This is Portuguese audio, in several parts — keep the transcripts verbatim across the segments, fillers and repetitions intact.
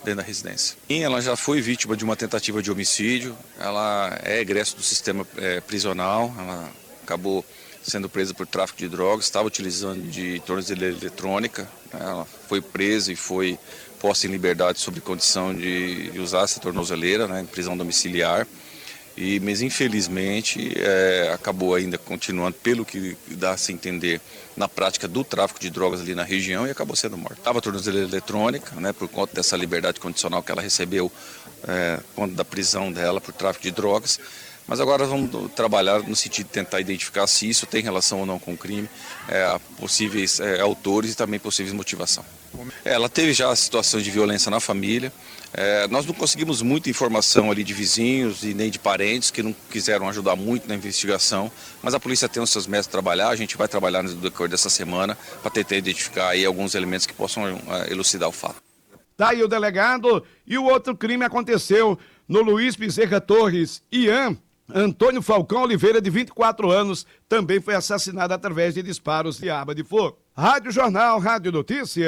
dentro da residência. E ela já foi vítima de uma tentativa de homicídio, ela é egresso do sistema é, prisional, ela acabou sendo presa por tráfico de drogas, estava utilizando de tornozeleira eletrônica, né? Ela foi presa e foi posta em liberdade sob condição de usar essa tornozeleira, né, em prisão domiciliar. E, mas infelizmente é, acabou ainda continuando, pelo que dá a se entender, na prática do tráfico de drogas ali na região e acabou sendo morta. Estava a tornozeleira eletrônica, né, por conta dessa liberdade condicional que ela recebeu é, por conta da prisão dela por tráfico de drogas. Mas agora vamos trabalhar no sentido de tentar identificar se isso tem relação ou não com o crime, é, possíveis é, autores e também possíveis motivação. Ela teve já situações de violência na família. É, nós não conseguimos muita informação ali de vizinhos e nem de parentes que não quiseram ajudar muito na investigação, mas a polícia tem os seus métodos de trabalhar, a gente vai trabalhar no decorrer dessa semana para tentar identificar aí alguns elementos que possam é, elucidar o fato. Tá aí o delegado. E o outro crime aconteceu no Luiz Bezerra Torres. Ian Antônio Falcão Oliveira, de vinte e quatro anos, também foi assassinado através de disparos de arma de fogo. Rádio Jornal, Rádio Notícia.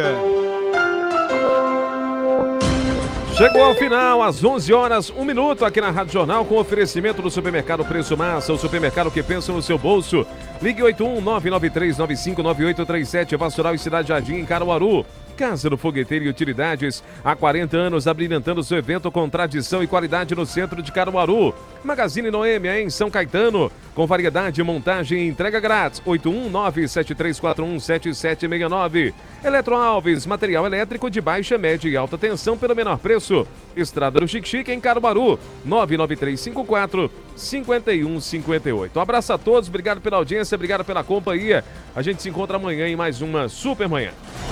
Chegou ao final, às onze horas, um minuto aqui na Rádio Jornal, com oferecimento do Supermercado Preço Massa, o supermercado que pensa no seu bolso. Ligue oito um nove nove três nove cinco nove oito três sete, Vassoural e Cidade Jardim, em Caruaru. Casa do Fogueteiro e Utilidades, há quarenta anos abrilhantando seu evento com tradição e qualidade no centro de Caruaru. Magazine Noêmia, em São Caetano, com variedade, montagem e entrega grátis. oito um nove sete três quatro um sete sete seis nove. Eletro Alves, material elétrico de baixa, média e alta tensão pelo menor preço. Estrada do Xique-Xique, em Caruaru, nove nove três cinco quatro cinco um cinco oito. Um abraço a todos, obrigado pela audiência, obrigado pela companhia. A gente se encontra amanhã em mais uma Super Manhã.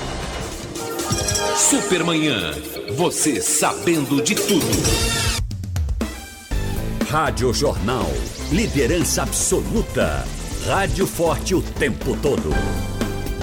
Supermanhã, você sabendo de tudo. Rádio Jornal, liderança absoluta. Rádio forte o tempo todo.